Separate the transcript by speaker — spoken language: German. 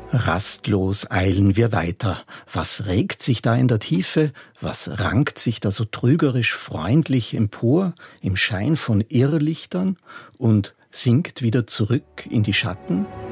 Speaker 1: Rastlos eilen wir weiter. Was regt sich da in der Tiefe? Was rankt sich da so trügerisch freundlich empor im Schein von Irrlichtern und sinkt wieder zurück in die Schatten?